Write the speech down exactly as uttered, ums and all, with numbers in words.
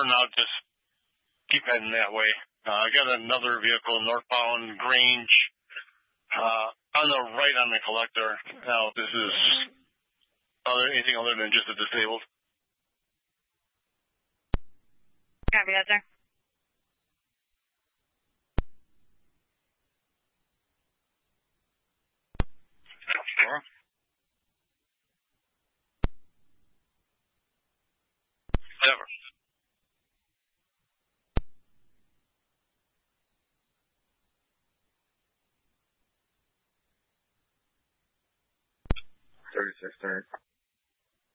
now, just keep heading that way. Uh, I got another vehicle northbound Grange uh, on the right on the collector. Now, this is other anything other than just a disabled. Copy that, sir. Sure. Never. Thirty-six, thirty.